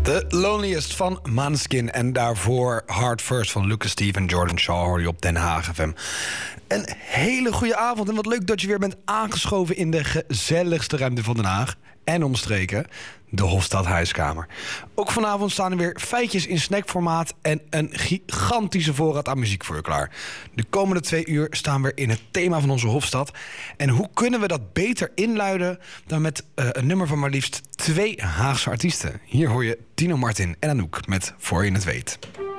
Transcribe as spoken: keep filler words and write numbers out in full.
The Loneliest van Måneskin en daarvoor Heart First van Lucas Steve en Jordan Shaw hoor je op Den Haag F M. Een hele goede avond en wat leuk dat je weer bent aangeschoven in de gezelligste ruimte van Den Haag en omstreken, de Hofstad Huiskamer. Ook vanavond staan er weer feitjes in snackformaat en een gigantische voorraad aan muziek voor je klaar. De komende twee uur staan we in het thema van onze Hofstad. En hoe kunnen we dat beter inluiden dan met uh, een nummer van maar liefst twee Haagse artiesten? Hier hoor je Tino Martin en Anouk met Voor je het weet.